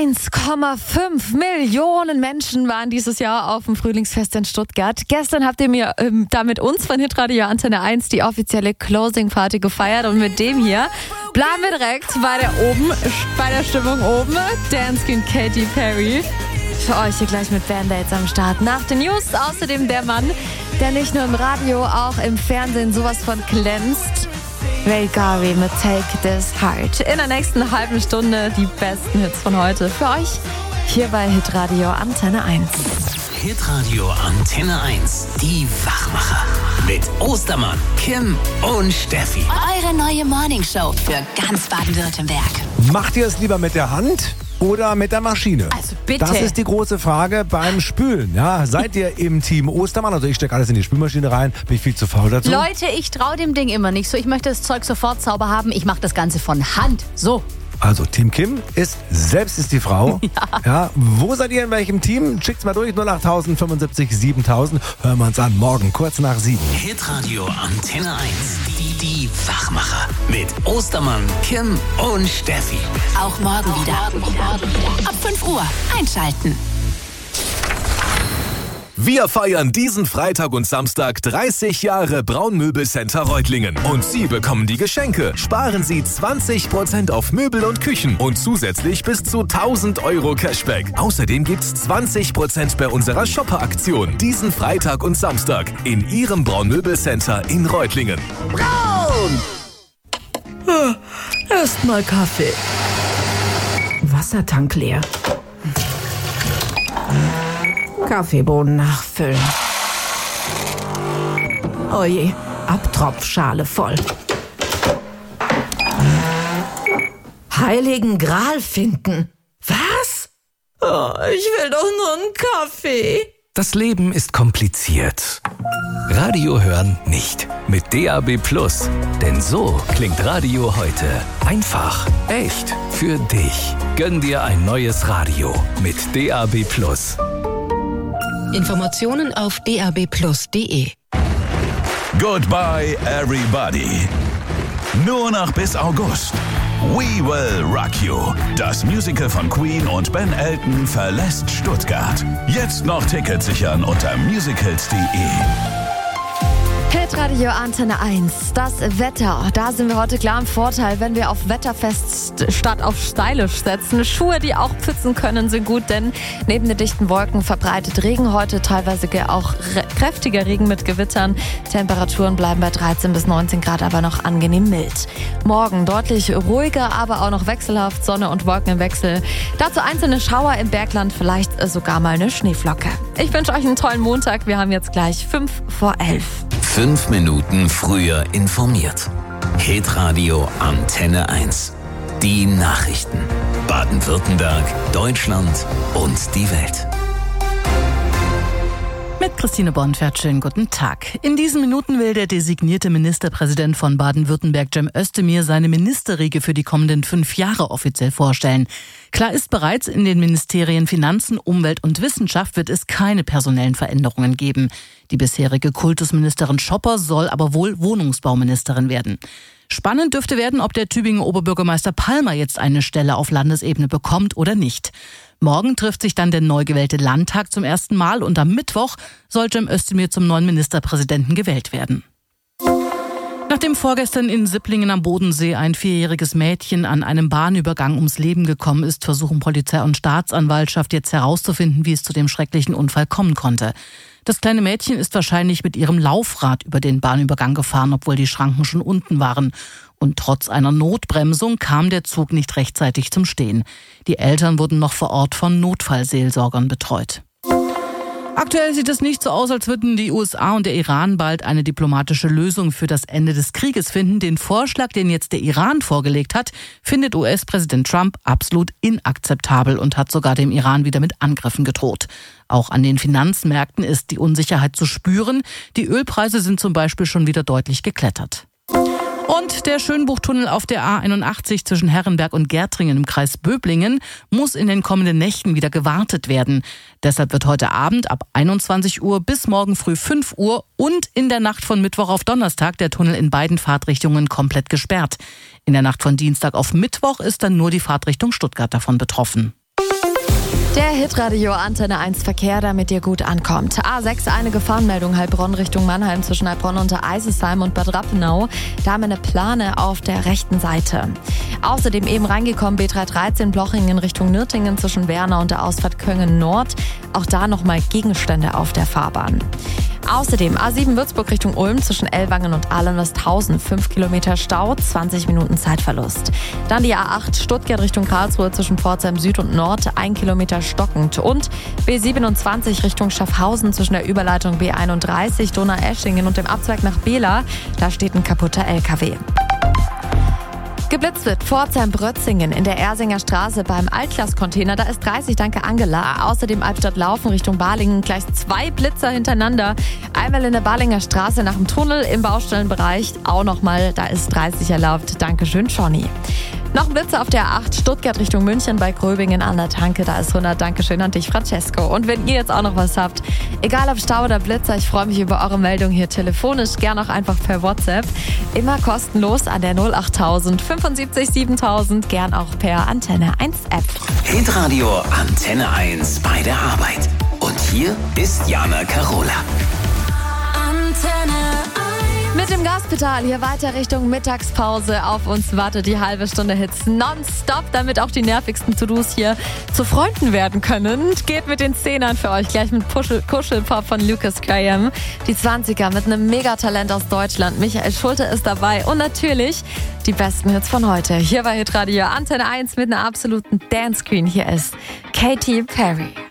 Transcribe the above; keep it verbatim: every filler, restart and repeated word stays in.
eins Komma fünf Millionen Menschen waren dieses Jahr auf dem Frühlingsfest in Stuttgart. Gestern habt ihr mir ähm, da mit uns von Hitradio Antenne eins die offizielle Closing Party gefeiert und mit dem hier bleiben wir direkt bei der oben, bei der Stimmung oben. Dance Queen Katy Perry. Für euch hier gleich mit Band-Aids am Start. Nach den News außerdem der Mann, der nicht nur im Radio, auch im Fernsehen sowas von glänzt. Ray Garvey mit Take This Heart. In der nächsten halben Stunde die besten Hits von heute für euch hier bei Hitradio Antenne eins. Hitradio Antenne eins, die Wachmacher. Mit Ostermann, Kim und Steffi. Eure neue Morningshow für ganz Baden-Württemberg. Macht ihr es lieber mit der Hand oder mit der Maschine? Also bitte. Das ist die große Frage beim Spülen. Ja, seid ihr im Team Ostermann? Also ich stecke alles in die Spülmaschine rein. Bin ich viel zu faul dazu? Leute, ich traue dem Ding immer nicht so. Ich möchte das Zeug sofort sauber haben. Ich mache das Ganze von Hand. So. Also Team Kim ist, selbst ist die Frau. Ja. Ja, wo seid ihr in welchem Team? Schickt's mal durch, null acht fünfundsiebzig siebentausend. Hören wir uns an, morgen kurz nach sieben. Hitradio Antenne eins, die, die Wachmacher. Mit Ostermann, Kim und Steffi. Auch morgen wieder. Ab fünf Uhr einschalten. Wir feiern diesen Freitag und Samstag dreißig Jahre Braunmöbelcenter Reutlingen. Und Sie bekommen die Geschenke. Sparen Sie zwanzig Prozent auf Möbel und Küchen und zusätzlich bis zu tausend Euro Cashback. Außerdem gibt's zwanzig Prozent bei unserer Shopper-Aktion. Diesen Freitag und Samstag in Ihrem Braunmöbelcenter in Reutlingen. Braun! Erstmal Kaffee. Wassertank leer. Kaffeebohnen nachfüllen. Oje, Abtropfschale voll. Heiligen Gral finden. Was? Oh, ich will doch nur einen Kaffee. Das Leben ist kompliziert. Radio hören nicht. Mit D A B Plus. Denn so klingt Radio heute. Einfach, echt, für dich. Gönn dir ein neues Radio mit D A B Plus. Informationen auf d a b plus punkt d e. Goodbye everybody. Nur noch bis August. We Will Rock You. Das Musical von Queen und Ben Elton verlässt Stuttgart. Jetzt noch Tickets sichern unter musicals punkt d e. Hitradio Antenne eins, das Wetter. Da sind wir heute klar im Vorteil, wenn wir auf wetterfest statt auf stylisch setzen. Schuhe, die auch pfützen können, sind gut, denn neben den dichten Wolken verbreitet Regen heute, teilweise auch re- kräftiger Regen mit Gewittern. Temperaturen bleiben bei dreizehn bis neunzehn Grad, aber noch angenehm mild. Morgen deutlich ruhiger, aber auch noch wechselhaft, Sonne und Wolken im Wechsel. Dazu einzelne Schauer im Bergland, vielleicht sogar mal eine Schneeflocke. Ich wünsche euch einen tollen Montag. Wir haben jetzt gleich fünf vor elf. Fünf Minuten früher informiert. Hitradio Antenne eins. Die Nachrichten. Baden-Württemberg, Deutschland und die Welt. Mit Christine Bonfert, schönen guten Tag. In diesen Minuten will der designierte Ministerpräsident von Baden-Württemberg, Cem Özdemir, seine Ministerriege für die kommenden fünf Jahre offiziell vorstellen. Klar ist bereits, in den Ministerien Finanzen, Umwelt und Wissenschaft wird es keine personellen Veränderungen geben. Die bisherige Kultusministerin Schopper soll aber wohl Wohnungsbauministerin werden. Spannend dürfte werden, ob der Tübinger Oberbürgermeister Palmer jetzt eine Stelle auf Landesebene bekommt oder nicht. Morgen trifft sich dann der neu gewählte Landtag zum ersten Mal und am Mittwoch soll Cem Özdemir zum neuen Ministerpräsidenten gewählt werden. Nachdem vorgestern in Sipplingen am Bodensee ein vierjähriges Mädchen an einem Bahnübergang ums Leben gekommen ist, versuchen Polizei und Staatsanwaltschaft jetzt herauszufinden, wie es zu dem schrecklichen Unfall kommen konnte. Das kleine Mädchen ist wahrscheinlich mit ihrem Laufrad über den Bahnübergang gefahren, obwohl die Schranken schon unten waren. Und trotz einer Notbremsung kam der Zug nicht rechtzeitig zum Stehen. Die Eltern wurden noch vor Ort von Notfallseelsorgern betreut. Aktuell sieht es nicht so aus, als würden die U S A und der Iran bald eine diplomatische Lösung für das Ende des Krieges finden. Den Vorschlag, den jetzt der Iran vorgelegt hat, findet U S-Präsident Trump absolut inakzeptabel und hat sogar dem Iran wieder mit Angriffen gedroht. Auch an den Finanzmärkten ist die Unsicherheit zu spüren. Die Ölpreise sind zum Beispiel schon wieder deutlich geklettert. Und der Schönbuchtunnel auf der A einundachtzig zwischen Herrenberg und Gärtringen im Kreis Böblingen muss in den kommenden Nächten wieder gewartet werden. Deshalb wird heute Abend ab einundzwanzig Uhr bis morgen früh fünf Uhr und in der Nacht von Mittwoch auf Donnerstag der Tunnel in beiden Fahrtrichtungen komplett gesperrt. In der Nacht von Dienstag auf Mittwoch ist dann nur die Fahrtrichtung Stuttgart davon betroffen. Der Hitradio Antenne eins Verkehr, damit ihr gut ankommt. A sechs, eine Gefahrenmeldung Heilbronn Richtung Mannheim zwischen Heilbronn und Eisesheim und Bad Rappenau. Da haben wir eine Plane auf der rechten Seite. Außerdem eben reingekommen B drei dreizehn Blochingen Richtung Nürtingen zwischen Werner und der Ausfahrt Köngen Nord. Auch da nochmal Gegenstände auf der Fahrbahn. Außerdem A sieben Würzburg Richtung Ulm zwischen Ellwangen und Ahlen-Westhausen. fünf Kilometer Stau, zwanzig Minuten Zeitverlust. Dann die A acht Stuttgart Richtung Karlsruhe zwischen Pforzheim Süd und Nord, ein Kilometer stockend. Und B siebenundzwanzig Richtung Schaffhausen zwischen der Überleitung B einunddreißig Donaueschingen und dem Abzweig nach Bela. Da steht ein kaputter L K W. Geblitzt wird Pforzheim-Brötzingen in der Ersinger Straße beim Altglas-Container. Da ist dreißig, danke Angela. Außerdem Albstadt-Laufen Richtung Balingen. Gleich zwei Blitzer hintereinander. Einmal in der Balinger Straße nach dem Tunnel im Baustellenbereich. Auch nochmal, da ist dreißig erlaubt. Dankeschön, Johnny. Noch ein Blitzer auf der A acht Stuttgart Richtung München bei Gröbingen an der Tanke. Da ist hundert. Dankeschön an dich, Francesco. Und wenn ihr jetzt auch noch was habt, egal ob Stau oder Blitzer, ich freue mich über eure Meldung hier telefonisch. Gern auch einfach per WhatsApp. Immer kostenlos an der null achttausend fünfundsiebzig siebentausend. Gern auch per Antenne eins App. Hitradio Antenne eins bei der Arbeit. Und hier ist Jana Carola. Antenne Mit dem Gaspedal hier weiter Richtung Mittagspause. Auf uns wartet die halbe Stunde Hits nonstop, damit auch die nervigsten To-Dos hier zu Freunden werden können. Geht mit den Zehnern für euch gleich mit Puschel, Kuschelpop von Lucas Graham. Die zwanziger mit einem Megatalent aus Deutschland. Michael Schulte ist dabei und natürlich die besten Hits von heute. Hier bei Hitradio Antenne eins mit einer absoluten Dance Queen. Hier ist Katy Perry.